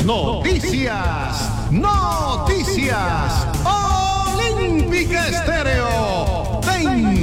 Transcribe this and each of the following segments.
Noticias. Olímpica Estéreo te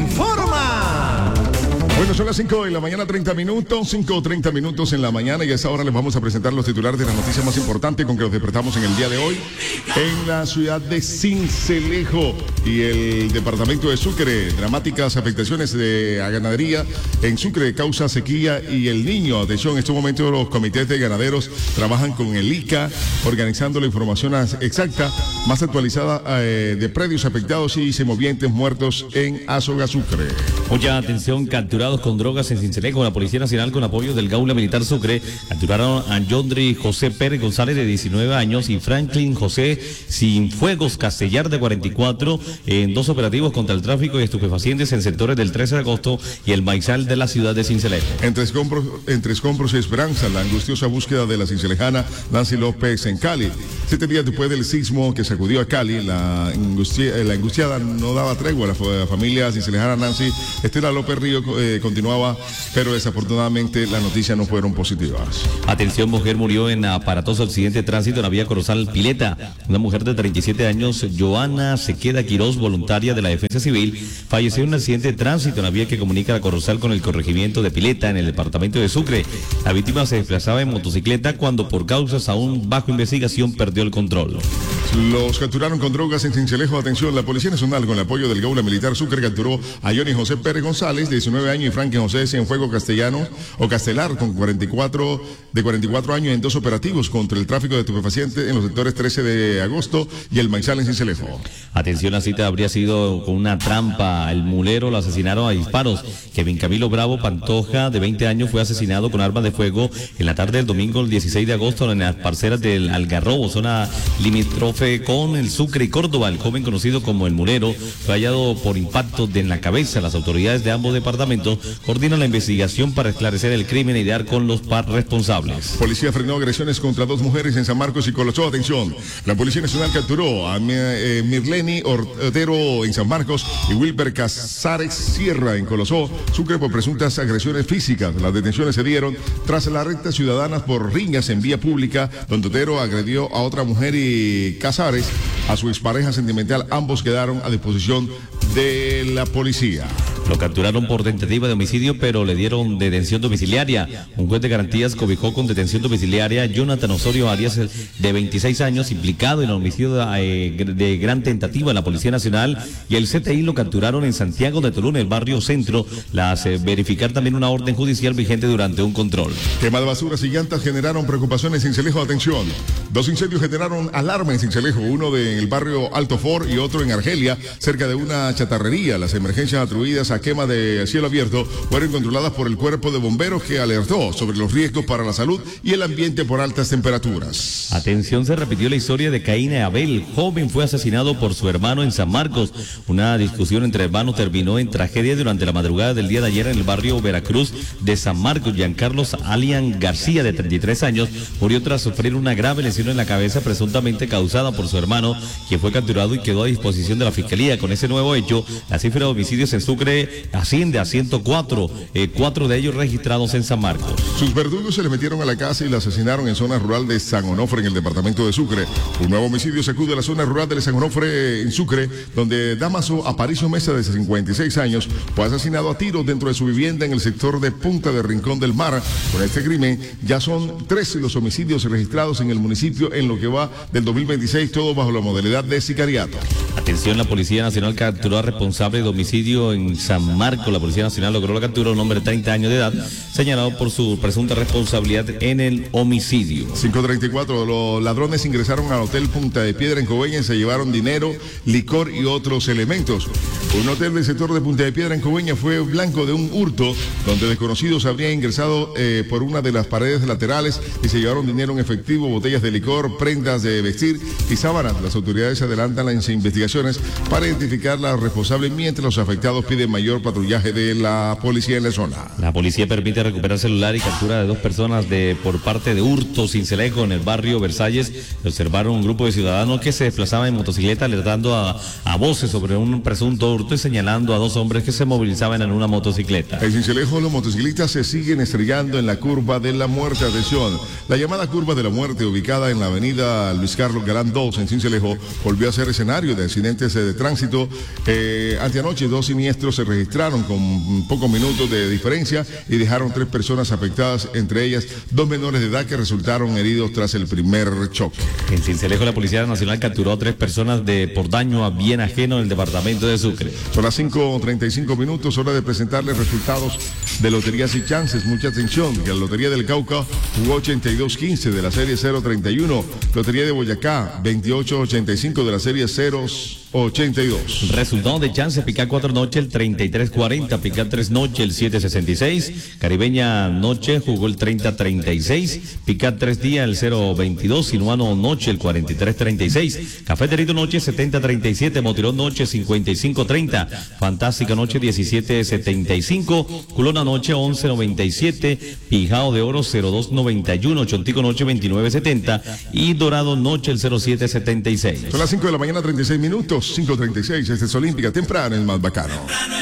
informa. Bueno, son las 5 de la mañana, 30 minutos, 5:30 minutos en la mañana, y a esa hora les vamos a presentar los titulares de las noticias más importantes con que nos despertamos en el día de hoy. En la ciudad de Sincelejo y el departamento de Sucre, dramáticas afectaciones a ganadería en Sucre, causa sequía y el niño. Atención, en estos momentos los comités de ganaderos trabajan con el ICA, organizando la información exacta, más actualizada de predios afectados y semovientes muertos en Azoga, Sucre. Mucha atención, capturados con drogas en Sincelejo. La Policía Nacional, con apoyo del Gaula Militar Sucre, capturaron a Yondri José Pérez González, de 19 años, y Franklin José Cienfuegos Castellar, de 44, en dos operativos contra el tráfico de estupefacientes en sectores del 13 de agosto y el Maizal de la ciudad de Sincelejo. Entre escombros y esperanza, la angustiosa búsqueda de la cincelejana Nancy López en Cali. 7 días después del sismo que sacudió a Cali, la angustiada no daba tregua. La familia cincelejana Nancy Estela López Río continuaba, pero desafortunadamente las noticias no fueron positivas. Atención, mujer murió en aparatoso accidente de tránsito en la vía Corozal Pileta. Una mujer de 37 años, Joana Sequeda Quirós, voluntaria de la Defensa Civil, falleció en un accidente de tránsito en la vía que comunica la Corozal con el corregimiento de Pileta, en el departamento de Sucre. La víctima se desplazaba en motocicleta cuando, por causas aún bajo investigación, perdió el control. Los capturaron con drogas en Sincelejo. Atención, la Policía Nacional, con el apoyo del Gaula Militar Sucre, capturó a Johnny José Pérez González, de 19 años, y Franklin José Cienfuegos Castelar, con 44 años, en dos operativos contra el tráfico de estupefacientes en los sectores 13 de agosto y el Maizal en Sincelejo. Atención, la cita habría sido con una trampa. El mulero lo asesinaron a disparos. Kevin Camilo Bravo Pantoja, de 20 años, fue asesinado con armas de fuego en la tarde del domingo, el 16 de agosto, en las parcelas del Algarrobo, zona limítrofe con el Sucre y Córdoba. El joven, conocido como el mulero, fue hallado por impacto en la cabeza. Las autoridades de ambos departamentos coordinan la investigación para esclarecer el crimen y dar con los responsables. Policía frenó agresiones contra 2 mujeres en San Marcos y Colosó. Atención, la Policía Nacional capturó a Mirleni Ortero en San Marcos y Wilber Casares Sierra en Colosó, Sucre, por presuntas agresiones físicas. Las detenciones se dieron tras la recta ciudadanas por riñas en vía pública, donde Otero agredió a otra mujer y Casares a su expareja sentimental. Ambos quedaron a disposición de la policía. Lo capturaron por tentativa de homicidio, pero le dieron detención domiciliaria. Un juez de garantías cobijó con detención domiciliaria a Jonathan Osorio Arias, de 26 años, implicado en el homicidio de gran tentativa en la Policía Nacional, y el CTI lo capturaron en Santiago de Tolú, en el barrio Centro, verificar también una orden judicial vigente durante un control. Quema de basuras y llantas generaron preocupaciones en Sincelejo. Atención, 2 incendios generaron alarma en Sincelejo, uno en el barrio Alto Fort y otro en Argelia, cerca de una chatarrería. Las emergencias atribuidas a quema de cielo abierto fueron controladas por el cuerpo de bomberos, que alertó sobre los riesgos para la salud y el ambiente por altas temperaturas. Atención, se repitió la historia de Caín y Abel. Joven fue asesinado por su hermano en San Marcos. Una discusión entre hermanos terminó en tragedia durante la madrugada del día de ayer en el barrio Veracruz de San Marcos. Giancarlos Alian García, de 33 años, murió tras sufrir una grave lesión en la cabeza, presuntamente causada por su hermano, quien fue capturado y quedó a disposición de la Fiscalía. Con ese nuevo hecho, la cifra de homicidios en Sucre asciende a 104, 4 de ellos registrados en San Marcos. Sus verdugos se le metieron a la casa y la asesinaron en zona rural de San Onofre, en el departamento de Sucre. Un nuevo homicidio sacude a la zona rural de San Onofre, en Sucre, donde Damaso Aparicio Mesa, de 56 años, fue asesinado a tiros dentro de su vivienda en el sector de Punta de Rincón del Mar. Con este crimen ya son 13 los homicidios registrados en el municipio en lo que va del 2026, todo bajo la modalidad de sicariato. Atención, la Policía Nacional capturó al responsable de homicidio en San Marcos. La Policía Nacional logró la captura de un hombre de 30 años de edad, señalado por su presunta responsabilidad en el homicidio. 5:34, los ladrones ingresaron al hotel Punta de Piedra en Coveñas y se llevaron dinero, licor y otros elementos. Un hotel del sector de Punta de Piedra en Coveñas fue blanco de un hurto, donde desconocidos habrían ingresado por una de las paredes laterales y se llevaron dinero en efectivo, botellas de licor, prendas de vestir y sábanas. Las autoridades adelantan las investigaciones para identificar la responsable, mientras los afectados piden mayor mayor patrullaje de la policía en la zona. La policía permite recuperar celular y captura de 2 personas por parte de hurto Sincelejo en el barrio Versalles. Observaron un grupo de ciudadanos que se desplazaban en motocicleta alertando a voces sobre un presunto hurto y señalando a 2 hombres que se movilizaban en una motocicleta. En Sincelejo los motociclistas se siguen estrellando en la curva de la muerte. Atención, la llamada curva de la muerte ubicada en la avenida Luis Carlos Galán 2 en Sincelejo volvió a ser escenario de accidentes de tránsito. Anteanoche 2 siniestros se registraron con pocos minutos de diferencia y dejaron 3 personas afectadas, entre ellas 2 menores de edad que resultaron heridos tras el primer choque. En Sincelejo la Policía Nacional capturó a 3 personas por daño a bien ajeno en el departamento de Sucre. Son las 5:35 minutos, hora de presentarles resultados de Loterías y Chances. Mucha atención, que la Lotería del Cauca jugó 82-15 de la serie 032, Lotería de Boyacá 28-85 de la serie 082. Resultado de Chance, Picar 4 noche el 33-40, Picar 3 noche el 7-66, Caribeña noche jugó el 30-36, Picar 3 día el 0-22, Sinuano noche el 43-36, Cafeterito noche 70-37, Motirón noche 55-30, Fantástica noche 17-75, Culona noche 11-97, Pijao de Oro 02-91, Chontico noche 29-70 y Dorado noche el 07-76. Son las 5 de la mañana 36 minutos, 5:36, esta es Olímpica, temprano el más bacano.